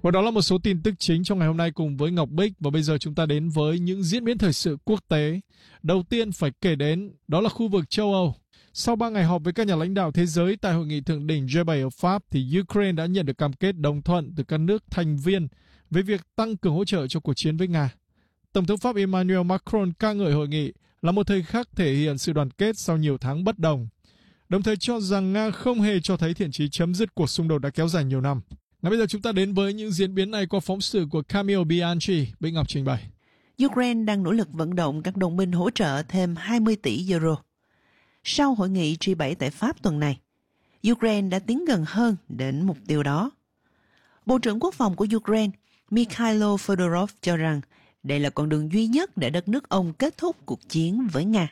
Và đó là một số tin tức chính trong ngày hôm nay cùng với Ngọc Bích. Và bây giờ chúng ta đến với những diễn biến thời sự quốc tế. Đầu tiên phải kể đến đó là khu vực châu Âu. Sau 3 ngày họp với các nhà lãnh đạo thế giới tại hội nghị thượng đỉnh G7 ở Pháp, thì Ukraine đã nhận được cam kết đồng thuận từ các nước thành viên về việc tăng cường hỗ trợ cho cuộc chiến với Nga. Tổng thống Pháp Emmanuel Macron ca ngợi hội nghị là một thời khắc thể hiện sự đoàn kết sau nhiều tháng bất đồng, đồng thời cho rằng Nga không hề cho thấy thiện chí chấm dứt cuộc xung đột đã kéo dài nhiều năm. Ngay bây giờ chúng ta đến với những diễn biến này qua phóng sự của Camille Bianchi, Bích Ngọc trình bày. Ukraine đang nỗ lực vận động các đồng minh hỗ trợ thêm 20 tỷ euro. Sau hội nghị G7 tại Pháp tuần này, Ukraine đã tiến gần hơn đến mục tiêu đó. Bộ trưởng Quốc phòng của Ukraine, Mikhailo Fedorov cho rằng đây là con đường duy nhất để đất nước ông kết thúc cuộc chiến với Nga.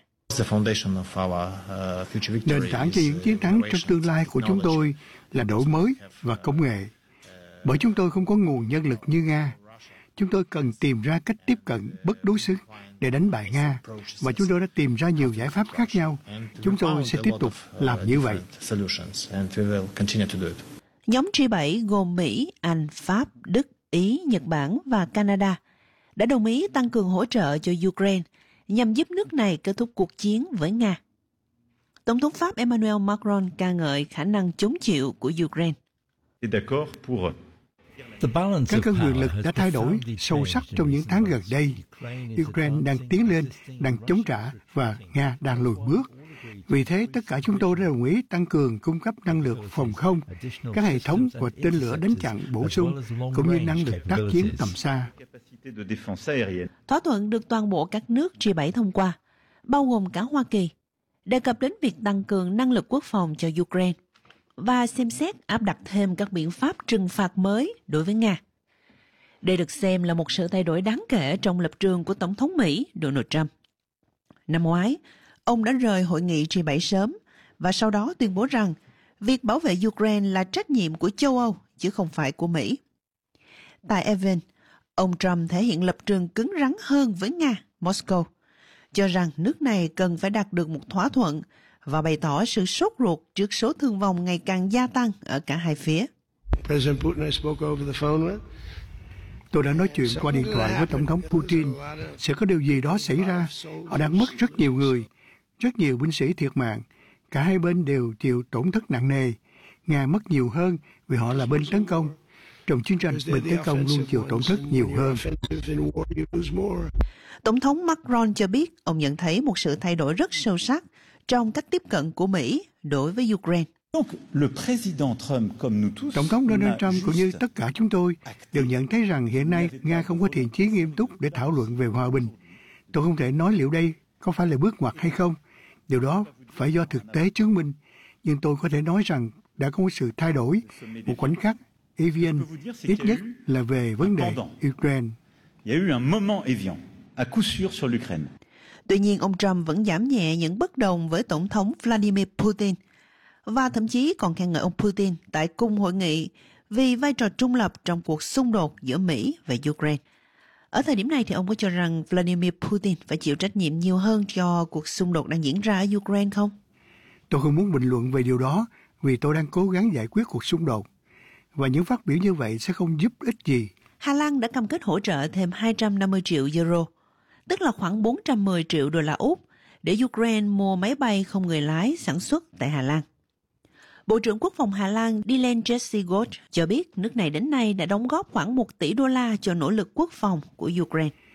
Nền tảng cho những chiến thắng trong tương lai của chúng tôi là đổi mới và công nghệ. Bởi chúng tôi không có nguồn nhân lực như Nga. Chúng tôi cần tìm ra cách tiếp cận bất đối xứng để đánh bại Nga. Và chúng tôi đã tìm ra nhiều giải pháp khác nhau. Chúng tôi sẽ tiếp tục làm như vậy. Nhóm G7 gồm Mỹ, Anh, Pháp, Đức, Ý, Nhật Bản và Canada đã đồng ý tăng cường hỗ trợ cho Ukraine nhằm giúp nước này kết thúc cuộc chiến với Nga. Tổng thống Pháp Emmanuel Macron ca ngợi khả năng chống chịu của Ukraine. Các cân quyền lực đã thay đổi sâu sắc trong những tháng gần đây. Ukraine đang tiến lên, đang chống trả và Nga đang lùi bước. Vì thế, tất cả chúng tôi đã đồng ý tăng cường cung cấp năng lượng phòng không, các hệ thống và tên lửa đánh chặn bổ sung, cũng như năng lực tác chiến tầm xa. Thỏa thuận được toàn bộ các nước G7 thông qua, bao gồm cả Hoa Kỳ, đề cập đến việc tăng cường năng lực quốc phòng cho Ukraine và xem xét áp đặt thêm các biện pháp trừng phạt mới đối với Nga. Đây được xem là một sự thay đổi đáng kể trong lập trường của Tổng thống Mỹ Donald Trump. Năm ngoái, ông đã rời hội nghị G7 sớm và sau đó tuyên bố rằng việc bảo vệ Ukraine là trách nhiệm của châu Âu chứ không phải của Mỹ. Tại Evin, ông Trump thể hiện lập trường cứng rắn hơn với Nga, Moscow, cho rằng nước này cần phải đạt được một thỏa thuận và bày tỏ sự sốt ruột trước số thương vong ngày càng gia tăng ở cả hai phía. Tôi đã nói chuyện qua điện thoại với Tổng thống Putin. Sẽ có điều gì đó xảy ra. Họ đang mất rất nhiều người, rất nhiều binh sĩ thiệt mạng. Cả hai bên đều chịu tổn thất nặng nề. Nga mất nhiều hơn vì họ là bên tấn công. Trong chiến tranh, bên tấn công luôn chịu tổn thất nhiều hơn. Tổng thống Macron cho biết ông nhận thấy một sự thay đổi rất sâu sắc trong cách tiếp cận của Mỹ đối với Ukraine. Tổng thống Donald Trump cũng như tất cả chúng tôi đều nhận thấy rằng hiện nay Nga không có thiện chí nghiêm túc để thảo luận về hòa bình. Tôi không thể nói liệu đây có phải là bước ngoặt hay không. Điều đó phải do thực tế chứng minh. Nhưng tôi có thể nói rằng đã có một sự thay đổi, một khoảnh khắc Evian, ít nhất là về vấn đề Ukraine. Tuy nhiên, ông Trump vẫn giảm nhẹ những bất đồng với Tổng thống Vladimir Putin và thậm chí còn khen ngợi ông Putin tại cùng hội nghị vì vai trò trung lập trong cuộc xung đột giữa Mỹ và Ukraine. Ở thời điểm này thì ông có cho rằng Vladimir Putin phải chịu trách nhiệm nhiều hơn cho cuộc xung đột đang diễn ra ở Ukraine không? Tôi không muốn bình luận về điều đó vì tôi đang cố gắng giải quyết cuộc xung đột. Và những phát biểu như vậy sẽ không giúp ích gì. Hà Lan đã cam kết hỗ trợ thêm 250 triệu euro, tức là khoảng 410 triệu đô la Úc, để Ukraine mua máy bay không người lái sản xuất tại Hà Lan. Bộ trưởng Quốc phòng Hà Lan Dylan Jesse cho biết nước này đến nay đã đóng góp khoảng 1 tỷ đô la cho nỗ lực quốc phòng của Ukraine.